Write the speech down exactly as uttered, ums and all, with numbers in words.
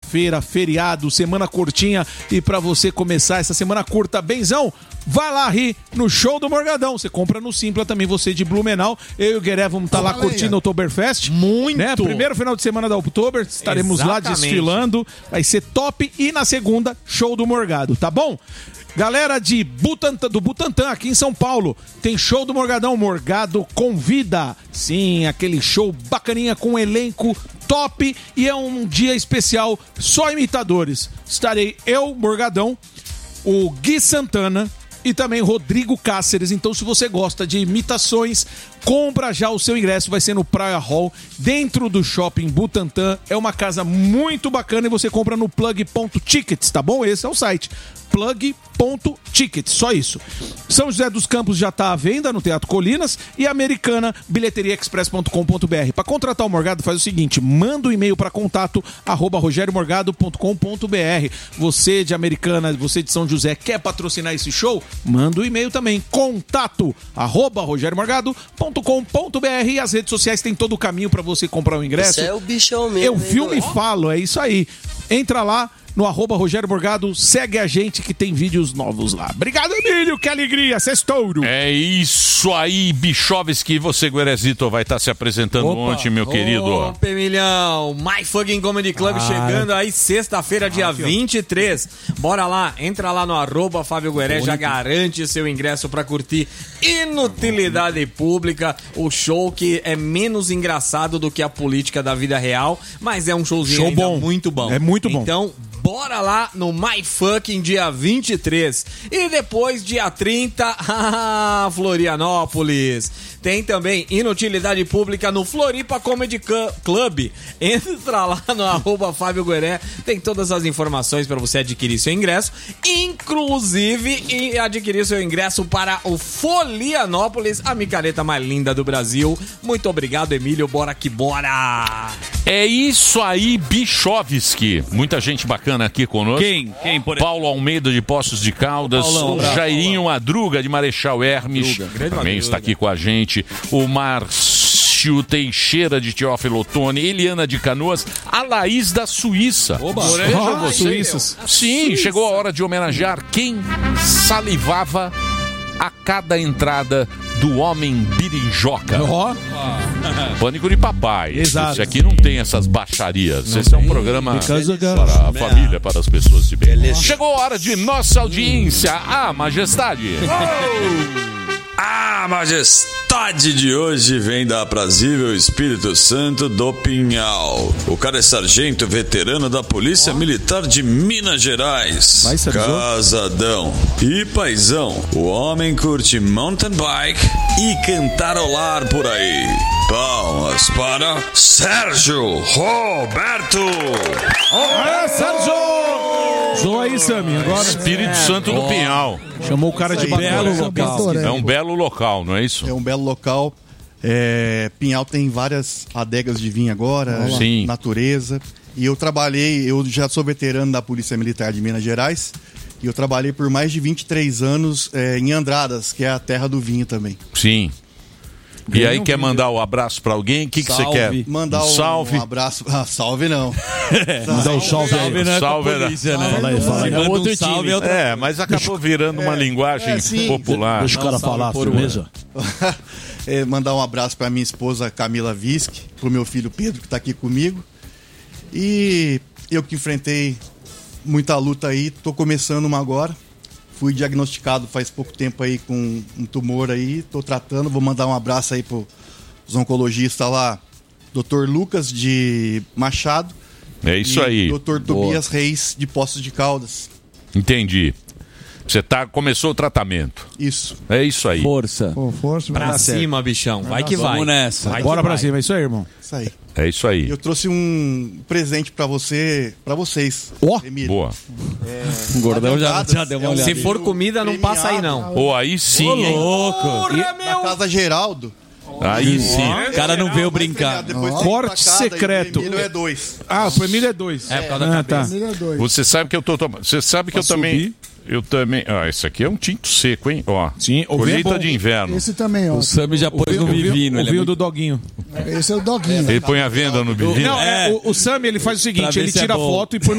sexta-feira, feriado, semana curtinha e pra você começar essa semana curta, benzão, vai lá rir no show do Morgadão. Você compra no Simpla também, você de Blumenau. Eu e o Gueré vamos estar tá lá curtindo o Oktoberfest. Muito! Né? Primeiro final de semana da Oktober, estaremos Exatamente. lá desfilando. Vai ser top. E na segunda, show do Morgado, tá bom? Galera de Butantã, do Butantã, aqui em São Paulo, tem show do Morgadão. Morgado convida. Sim, aquele show bacaninha com um elenco top. E é um dia especial, só imitadores. Estarei eu, Morgadão, o Gui Santana e também Rodrigo Cáceres. Então, se você gosta de imitações, compra já o seu ingresso. Vai ser no Praia Hall, dentro do Shopping Butantã. É uma casa muito bacana e você compra no plug ponto tickets, tá bom? Esse é o site. plug ponto tickets, só isso. São José dos Campos já está à venda no Teatro Colinas e Americana, bilheteria express ponto com ponto b r. Para contratar o Morgado, faz o seguinte, manda um e-mail para contato arroba rogério morgado ponto com ponto b r. Você de Americana, você de São José, quer patrocinar esse show? Manda um e-mail também, contato arroba rogério morgado ponto com ponto b r. E as redes sociais tem todo o caminho para você comprar o ingresso. Você é o bichão mesmo. Eu filme e falo, é isso aí. Entra lá no arroba Rogério Morgado, segue a gente que tem vídeos novos lá. Obrigado, Emílio, que alegria, sextouro. É isso aí, Bichovski, você, Guerezito, vai estar se apresentando Opa. ontem, meu querido. Opa, Emilhão, My Fucking Comedy Club ah, chegando aí sexta-feira, dia vinte e três. Bora lá, entra lá no arroba Fábio Gueré, já garante seu ingresso pra curtir Inutilidade Pública, o show que é menos engraçado do que a política da vida real, mas é um showzinho show ainda bom. muito bom. É muito bom. Então, bora lá no My Fucking dia vinte e três. E depois, dia trinta, Florianópolis. Tem também Inutilidade Pública no Floripa Comedy Club. Entra lá no arroba Fábio Gueré. Tem todas as informações para você adquirir seu ingresso. Inclusive, e adquirir seu ingresso para o Florianópolis, a micareta mais linda do Brasil. Muito obrigado, Emílio. Bora que bora! É isso aí, Bichovski. Muita gente bacana aqui conosco. Quem? Quem por Paulo Almeida de Poços de Caldas, Paulão, o bravo, Jairinho Madruga de Marechal Hermes, Madruga, também está aqui com a gente. O Márcio Teixeira de Teófilo Otoni, Eliana de Canoas, a Laís da Suíça. Oba, Veja ah, você. Suíças. Sim, Suíça. Chegou a hora de homenagear quem salivava a cada entrada do homem birijoca. Ó, Pânico de papai. Exato. Esse aqui não tem essas baixarias. Esse é um programa para a família, para as pessoas de bem. Chegou a hora de nossa audiência, a majestade. A majestade de hoje vem da aprazível Espírito Santo do Pinhal. O cara é sargento veterano da Polícia Militar de Minas Gerais. Vai, casadão e paizão. O homem curte mountain bike e cantarolar por aí. Palmas para Sérgio Roberto. é, Sérgio! Zoa aí, Sami, agora. Espírito Santo do Pinhal. Chamou o cara de belo local. É um belo local, não é isso? É um belo local. É, Pinhal tem várias adegas de vinho agora, Sim. natureza. E eu trabalhei, eu já sou veterano da Polícia Militar de Minas Gerais. E eu trabalhei por mais de vinte e três anos é, em Andradas, que é a terra do vinho também. Sim. E aí quer mandar o abraço pra alguém? O que que você quer? Mandar um, salve. um abraço. Ah, salve não. Mandar um salve aí. Salve, né? Salve, Com a polícia, né? Fala aí, fala aí. É outro um salve, time. outra- É, mas acabou virando uma linguagem é, sim. popular. Deixa o cara Não, salve falar, por firmeza. É, mandar um abraço para minha esposa Camila Visque, pro meu filho Pedro, que está aqui comigo. E eu que enfrentei muita luta aí, tô começando uma agora. Fui diagnosticado faz pouco tempo aí com um tumor aí, tô tratando. Vou mandar um abraço aí pros oncologistas lá, doutor Lucas de Machado. É isso e aí. doutor Tobias Reis de Poços de Caldas. Entendi. Você tá, começou o tratamento. Isso. É isso aí. Força. Pô, força, Pra vai dar certo. cima, bichão. Vai que vai. Vamos nessa. Vai que Bora pra vai. cima, é isso aí, irmão. Isso aí. É isso aí. Eu trouxe um presente pra você, para vocês. Ó, Emílio. Boa. O gordão já, Avendadas já deu uma é um olhada. Se for comida, não passa aí, não. Ou aí sim, hein? Louco. Na Casa Geraldo. Aí sim. O cara não veio brincar. Depois tem Corte pra cada, secreto. E o Emílio é dois. Ah, o Emílio é dois. É, por causa da Ah, tá. cabeça. Família dois. Você sabe que eu tô tomando. Você sabe que eu também. Eu também. Ah, esse aqui é um tinto seco, hein? Ó. Sim, o vinho é colheita bom. de inverno. Esse também, ó. O Sami já pôs no O vinho- Vivino. O ele é vinho muito- do doguinho. Esse é o doguinho. Ele põe a venda no bivino. Não, é, É. o, o Sammy, ele faz o Pra seguinte, ver ele se é tira a bom. foto e põe